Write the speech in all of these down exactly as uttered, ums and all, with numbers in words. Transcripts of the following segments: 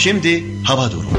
Şimdi hava durumu.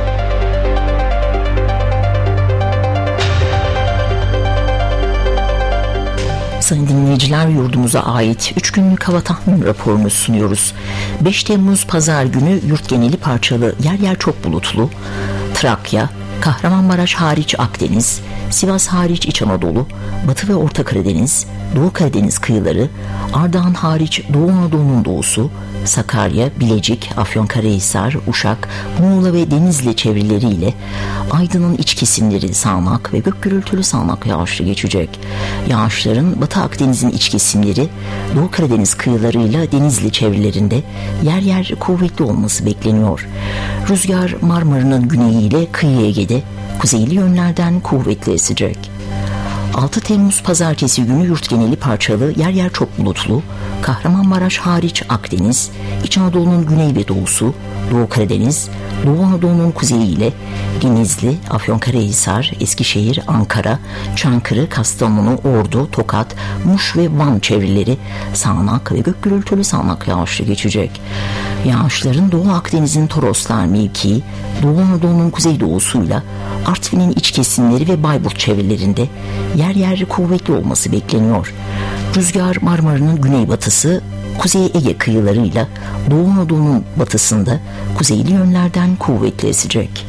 Sayın dinleyiciler, yurdumuza ait üç günlük hava tahmin raporunu sunuyoruz. beş Temmuz Pazar günü yurt geneli parçalı, yer yer çok bulutlu. Trakya, Kahramanmaraş hariç Akdeniz, Sivas hariç İç Anadolu, Batı ve Orta Karadeniz, Doğu Karadeniz kıyıları, Ardahan hariç Doğu Anadolu'nun doğusu, Sakarya, Bilecik, Afyonkarahisar, Uşak, Muğla ve Denizli çevreleriyle Aydın'ın iç kesimleri sağanak ve gök gürültülü sağanak yağışlı geçecek. Yağışların Batı Akdeniz'in iç kesimleri, Doğu Karadeniz kıyılarıyla Denizli çevrelerinde yer yer kuvvetli olması bekleniyor. Rüzgar Marmara'nın güneyiyle kıyı Ege'de kuzeyli yönlerden kuvvetli esecek. altı Temmuz Pazartesi günü yurt geneli parçalı, yer yer çok bulutlu. Kahramanmaraş hariç Akdeniz, İç Anadolu'nun güney ve doğusu, Doğu Karadeniz, Doğu Anadolu'nun kuzeyi ile Denizli, Afyonkarahisar, Eskişehir, Ankara, Çankırı, Kastamonu, Ordu, Tokat, Muş ve Van çevreleri sağanak ve gök gürültülü sağanak yağışlı geçecek. Yağışların Doğu Akdeniz'in Toroslar mevkii, Doğu Anadolu'nun kuzeydoğusuyla Artvin'in iç kesimleri ve Bayburt çevrelerinde yer yer kuvvetli olması bekleniyor. Rüzgar Marmara'nın güneybatısı, Kuzey Ege kıyılarıyla Doğu Anadolu'nun batısında kuzeyli yönlerden kuvvetli esecek.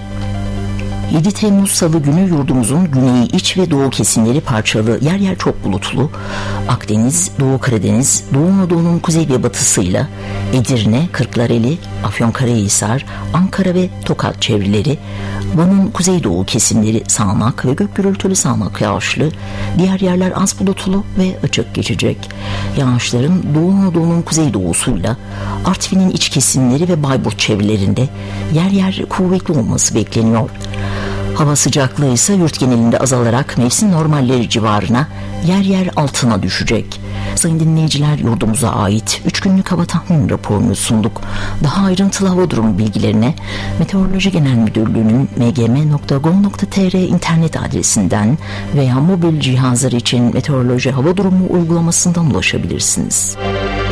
yedi Temmuz Salı günü yurdumuzun güneyi, iç ve doğu kesimleri parçalı, yer yer çok bulutlu. Akdeniz, Doğu Karadeniz, Doğu Anadolu'nun kuzey ve batısıyla Edirne, Kırklareli, Afyonkarahisar, Ankara ve Tokat çevreleri, Van'ın kuzeydoğu kesimleri sağanak ve gök gürültülü sağanak yağışlı, diğer yerler az bulutlu ve açık geçecek. Yağışların Doğu Anadolu'nun kuzeydoğusuyla Artvin'in iç kesimleri ve Bayburt çevrelerinde yer yer kuvvetli olması bekleniyor. Hava sıcaklığı ise yurt genelinde azalarak mevsim normalleri civarına, yer yer altına düşecek. Sayın dinleyiciler, yurdumuza ait üç günlük hava tahmin raporunu sunduk. Daha ayrıntılı hava durumu bilgilerine Meteoroloji Genel Müdürlüğü'nün m g m nokta gov nokta t r internet adresinden veya mobil cihazlar için Meteoroloji Hava Durumu uygulamasından ulaşabilirsiniz.